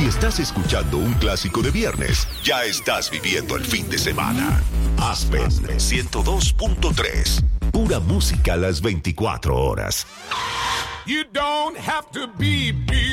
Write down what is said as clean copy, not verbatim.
Si estás escuchando un clásico de viernes, ya estás viviendo el fin de semana. Aspen 102.3. Pura música a las 24 horas. You don't have to be